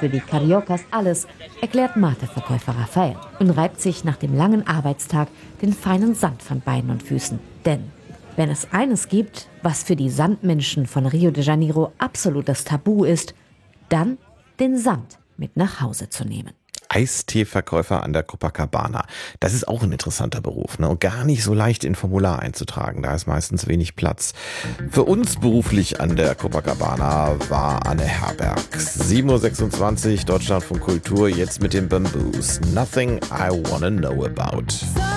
für die Cariocas alles, erklärt Mate-Verkäufer Rafael und reibt sich nach dem langen Arbeitstag den feinen Sand von Beinen und Füßen. Denn wenn es eines gibt, was für die Sandmenschen von Rio de Janeiro absolutes Tabu ist, dann den Sand mit nach Hause zu nehmen. Eisteeverkäufer an der Copacabana. Das ist auch ein interessanter Beruf, ne? Und gar nicht so leicht in Formular einzutragen. Da ist meistens wenig Platz. Für uns beruflich an der Copacabana war Anne Herberg. 7.26 Uhr, Deutschlandfunk Kultur, jetzt mit den Bamboos. Nothing I Wanna Know About.